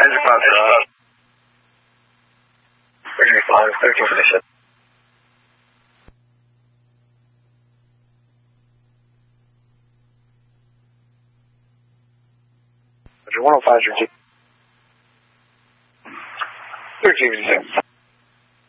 13 for the ship. Roger, 105 is your 13 for the ship.